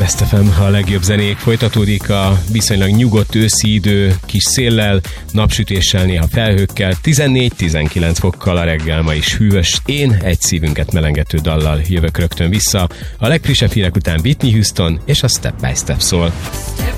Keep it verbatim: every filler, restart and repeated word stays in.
Best ef em, a legjobb zenék folytatódik, a viszonylag nyugodt őszi idő, kis széllel, napsütéssel, néha felhőkkel, tizennégy-tizenkilenc fokkal a reggel ma is hűvös. Én egy szívünket melengető dallal jövök rögtön vissza. A legfrissebb hírek után Whitney Houston és a Step by Step szól.